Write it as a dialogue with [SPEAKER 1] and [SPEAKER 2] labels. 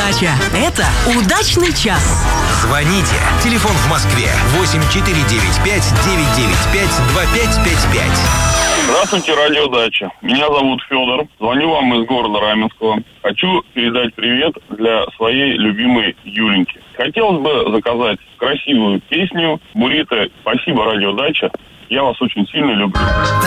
[SPEAKER 1] Радиодача. Это «Удачный час».
[SPEAKER 2] Звоните. Телефон в Москве 8495-995-2555.
[SPEAKER 3] Здравствуйте, радиодача. Меня зовут Федор. Звоню вам из города Раменского. Хочу передать привет для своей любимой Юленьки. Хотелось бы заказать красивую песню. Бурито, спасибо, радиодача. Я вас очень сильно люблю.